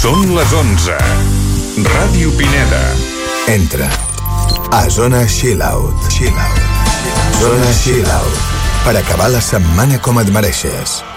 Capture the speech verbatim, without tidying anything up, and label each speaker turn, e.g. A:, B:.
A: Són les onze. Ràdio Pineda.
B: Entra a Zona Chill Out. Chill Out. Zona Chill Out. Per acabar la setmana com et mereixes.